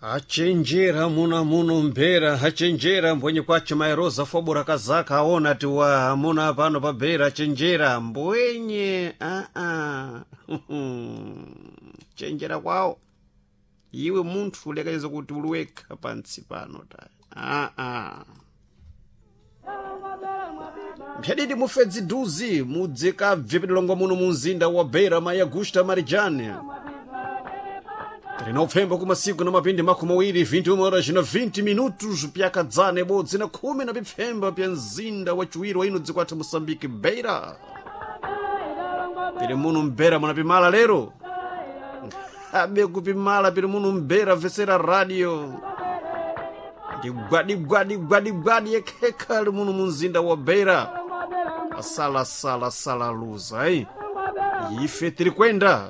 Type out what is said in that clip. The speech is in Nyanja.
Hachenjera muna muno mbera, hachenjera mbwenye kwache mairoza fobora kazaka aona tiwa muna pano pabera chenjera mbwenye chenjera kwao iwe muntu ulekaiza kuti uliweka pansi pano ta mphedidi mufedzi duzi mudzeka bvipidilongo muno munzinda wa Beira Maria Gusta Marijane Trinofembo kumasiku na mapindi makumi mawiri 21 horas na 20 minutos pyakadzane bodzi na 10 na bipfemba pya mzinda wa chiwiri wa ino dzikwata Moçambique Beira piri muno mbera munapimala lero abe kupimala piri muno mbera vesera radio gwadi yekekali muno munzinda wa Beira sala luza ife tiri kwenda